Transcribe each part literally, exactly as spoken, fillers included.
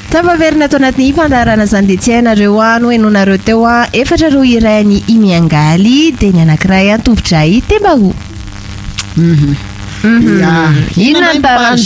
Tavaverina ato anatin'ny fandarana zany dia tsy hainareo ano enonareo teo a efatra ro iray ny imiangaly dia ny anankiray antovitray tembaho. Mhm. Inona ny taranja?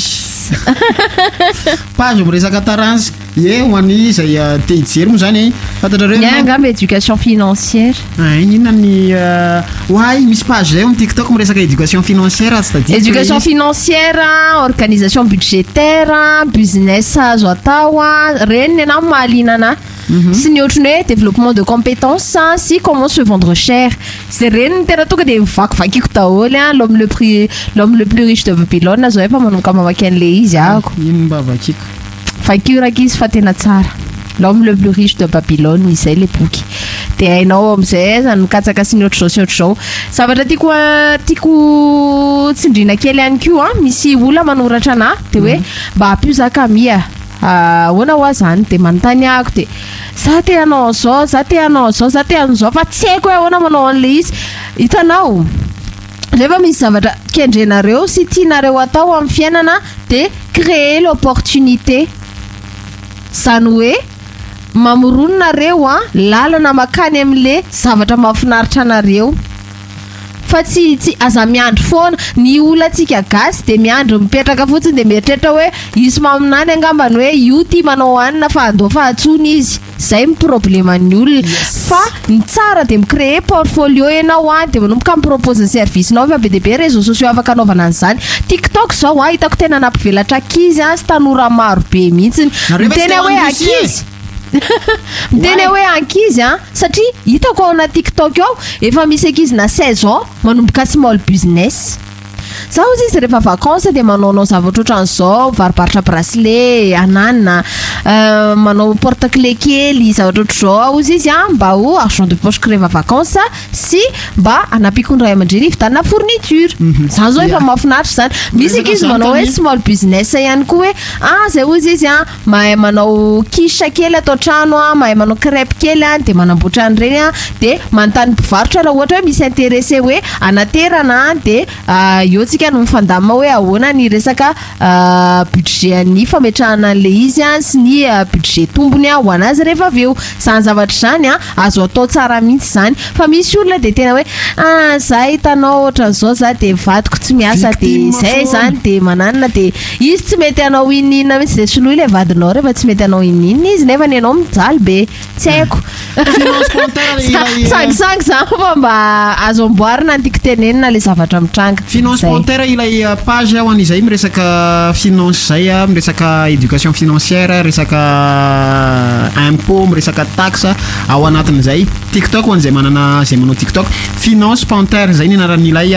Page miresaka taranja ye ho an'ny izay te hijery moa zany fantatrareo ny angamba éducation financière. Inona ny oay misy page zay amin'ny TikTok miresaka éducation financière c'est-à-dire éducation financière, organisation budgétaire, business azo atao reny ana mahalinana sy ny ohatrany hoe développement de compétences sy comment se vendre cher. C'est reny tena tonga dia mivakivakiko daholo l'homme le plus l'homme le plus riche de Babylone zao efa manomboka mamaky an'le izy ako. Ino mba vakiko? Fakiraka izy fa tena tsara. L'homme le plus riche de Babylone izay le boky. Dia hainao amin'izay zany mikatsaka sy ny ohatr'izao sy ohatr'izao. Zavatra tiako tiako tsindriana kely ihany koa misy olona manoratra anahy dia hoe mba hampizaka mia ahoana hoa zany dia manontany ako dia za te hanao an'izao za te hanao an'izao za te hanao an'izao fa tsy haiko hoe ahoana manao an'le izy. Hitanao rehefa misy zavatra kendrenareo sy tianareo atao amin'ny fiainana dia créer l'opportunité. Zany hoe mamorononareo a lalana makany amin'le zavatra mahafinaritra anareo fa tsy tsy aza miandro foana. Ny olantsika gasy dia miandro mipetraka fotsiny dia mieritreritra hoe izy maminany angambany hoe io ty manao anina fa andao fahatsony izy. Zay ny probleman'ny olona. Fa ny tsara dia micréer portfolio ianao a dia manomboka mipropose ny service-nao fa be dia be réseaux sociaux afaka anaovana an'izany. TikTok zao a hitako tena nampivelatra ankizy a sy tanora maro be mihitsiny. Miteny hoe ankizy miteny hoe ankizy a satria hitako ao anaty TikTok ao efa misy ankizy na seize ans manomboka small business. Zaho izy izy rehefa vacances dia manaonao zavatra ohatran'izao varobarotra bracelet ananina manao porte-clés kely zavatra ohatr'izao izy izy a mba ho argent de poche rehefa vacances sy mba anampikony ray aman-dreny hivitanana fourniture. Zany zao efa mahafinaritra zany. Misy ankizy manao hoe small business ihany koa hoe ah zay ho izy izy a mahay manao quiche kely atao trano a mahay manao crêpe kely a dia manamboatra an'ireny a dia manontany mpivarotra raha ohatra hoe misy intéressé hoe anaterana dia eo tsika no mifandamina hoe ahoana ny resaka budget ny fametrahana an'le izy a sy ny budget tombony ho anazy rehefa avy eo. Zany zavatra zany a azo atao tsara mihitsy zany. Fa misy olona dia tena hoe ah za hitanao ohatran'izao za dia vadiko tsy miasa dia zay zany dia mananina dia izy tsy mety anao ininina mihitsy dia soloy ilay vadinao rehefa tsy mety anao ininina izy nefa ny anao mijaly be tsy haiko. Sangisangy zany fa mba azo amboarina ny tiako tenenina ilay zavatra mitranga. Finance montaire ilay page ho an'izay miresaka finance zay a miresaka éducation financière resaka impôt miresaka taxe ao anatin'izay TikTok ho an'izay manana zay manao TikTok finance panthère zay ny anaran'ilay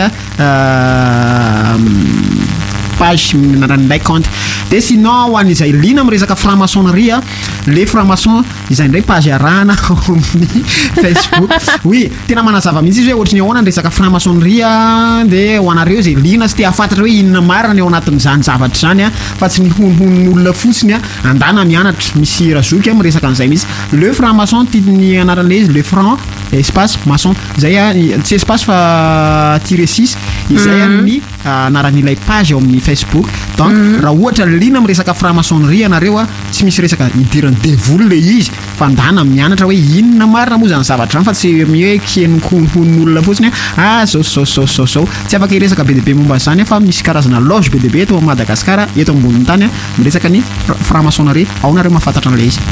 page anaran'ilay compte. Dia sinon ho an'izay lina miresaka franc-maçonnerie le franc-maçon izay ndray page arahana amin'ny Facebook. Oui tena manazava mihitsy izy hoe ohatrany ahoana ny resaka franc-maçonnerie dia ho anareo zay lina sy te hafantatra hoe inona marina ny ao anatin'izany zavatra zany a fa tsy ny honon'olona fotsiny a andana mianatra. Misy razoky a miresaka an'izay mihitsy le franc-maçon ny anaran'le izy le franc espace maçon zay a tsy espace fa tiré six izay amin'ny anaran'ilay page ao amin'ny Facebook. Donc raha ohatra lina miresaka franc-maçonnerie anareo a tsy misy resaka idirany devoly le izy fa andana mianatra hoe inona marina moa zany zavatra zany fa tsy hoe kenonkonon'olona fotsiny ah zao zao zao zao zao tsy afaka hiresaka be dia be momba zany fa misy karazana loge be dia be eto Madagasikara eto ambony tany a miresaka ny franc-maçonnerie ao nareo mahafantatra an'le izy.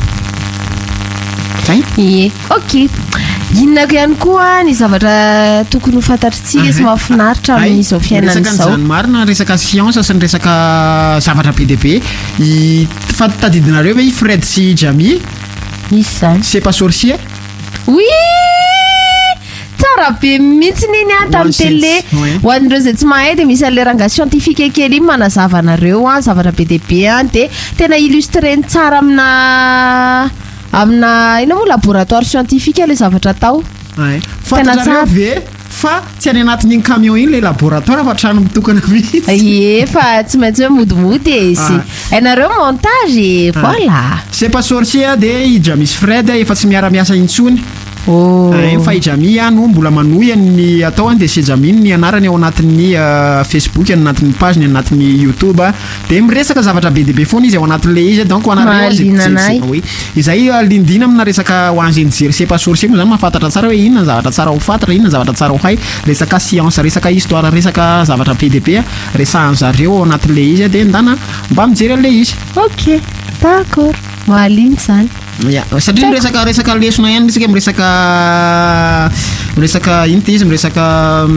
Ie, ok. Inona ko ihany koa ny zavatra tokony ho fantatritsika sy mahafinaritra amin'izao fiainana izao. Resaka marina resaka science sy ny resaka zavatra be dia be fa tadidinareo hoe Fred sy Jamy. Misy zany. C'est pas sorcier? Oui! Tsara be mihitsy niny a tamin'ny télé ho an'ireo izay tsy mahay dia misy an'ilay ranga scientifique kely iny manazava anareo a zavatra be dia be a dia tena illustreny tsara amina amina ina moa laboratoire scientifique ilay zavatra atao. Tena tsara ve fa tsy any anatin'iny camion iny le laboratoire fa trano mitokana mihitsy. Ie fa tsy maintsy hoe modimody izy. Hainareo montage voilà. C'est pas sorcier dia ija misy Fred efa tsy miara-miasa intsony fahijami a no mbola manohy ny atao any de sejaminy ny anarany ao anatin'ny Facebook any anatin'ny page ny anatin'ny YouTube de miresaka zavatra be deabe foana izy ao anatin'le izy donc anareo izay lindina amina resaka ho an'zay nijery c'est pas sorcier moa zany mahafantatra tsara hoe inona zavatra tsara ho fantatra inona zavatra tsara ho hay resaka science resaka histoire resaka zavatra be deabe resahan'zareo ao anatin'le izy de ndana mba mijery an'le izy. Ok, d'accord, mahaliny zany. Ya, satria miresaka resaka lesona ihany isika miresaka miresaka ino ty izy miresaka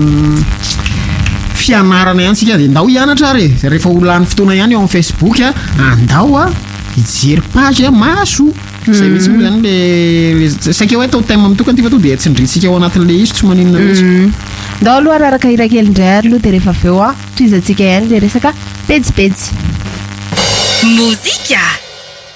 fianarana ihany sika de ndao hianatra re rehefa olany fotoana ihany eo amin'ny Facebook a andao a hijery page maso zay mihitsy moa zany le saika hoe atao thème mitokana ty fa to de tsindrisika ao anatin'le izy tsy maninona mihitsy. Ndao aloha araraka hira kely indray ary aloha de rehefa avy eo a toizatsika ihany le resaka petsipetsy. Muzika.